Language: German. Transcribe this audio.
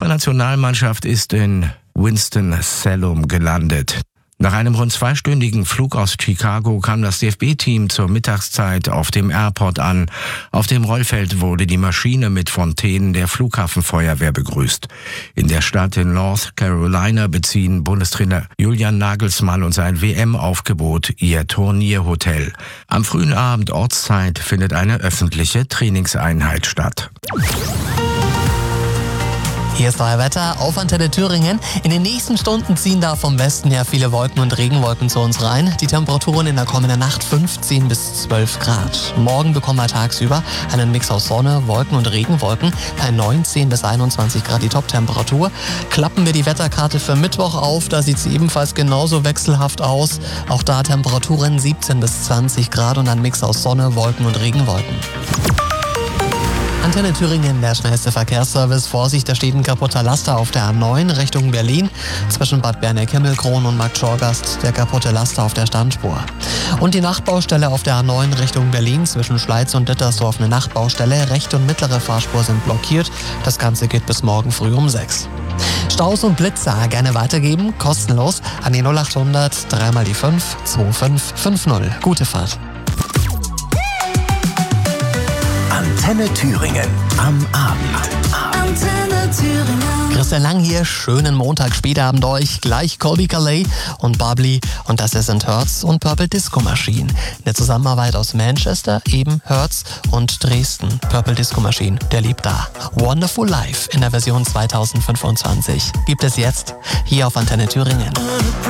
Fußballnationalmannschaft ist in Winston-Salem gelandet. Nach einem rund 2-stündigen Flug aus Chicago kam das DFB-Team zur Mittagszeit auf dem Airport an. Auf dem Rollfeld wurde die Maschine mit Fontänen der Flughafenfeuerwehr begrüßt. In der Stadt in North Carolina beziehen Bundestrainer Julian Nagelsmann und sein WM-Aufgebot ihr Turnierhotel. Am frühen Abend Ortszeit findet eine öffentliche Trainingseinheit statt. Hier ist euer Wetter auf Antenne Thüringen. In den nächsten Stunden ziehen da vom Westen her viele Wolken und Regenwolken zu uns rein. Die Temperaturen in der kommenden Nacht 15 bis 12 Grad. Morgen bekommen wir tagsüber einen Mix aus Sonne, Wolken und Regenwolken. Bei 19 bis 21 Grad die Top-Temperatur. Klappen wir die Wetterkarte für Mittwoch auf, da sieht es ebenfalls genauso wechselhaft aus. Auch da Temperaturen 17 bis 20 Grad und ein Mix aus Sonne, Wolken und Regenwolken. Antenne Thüringen, der schnellste Verkehrsservice. Vorsicht, da steht ein kaputter Laster auf der A9 Richtung Berlin. Zwischen Bad Berneck-Himmelkron und Markt Schorgast der kaputte Laster auf der Standspur. Und die Nachtbaustelle auf der A9 Richtung Berlin zwischen Schleiz und Dittersdorf eine Nachtbaustelle. Rechte und mittlere Fahrspur sind blockiert. Das Ganze geht bis morgen früh um 6. Staus und Blitzer gerne weitergeben, kostenlos an die 0800 3 mal die 5 2550. Gute Fahrt. Antenne Thüringen am Abend. Antenne Thüringen. Christian Lang hier, schönen Montag Spätabend euch. Gleich Colby Calais und Bubbly und das sind Hertz und Purple Disco Machine. Eine Zusammenarbeit aus Manchester, eben Hertz und Dresden. Purple Disco Machine, der lebt da. Wonderful Life in der Version 2025 gibt es jetzt hier auf Antenne Thüringen.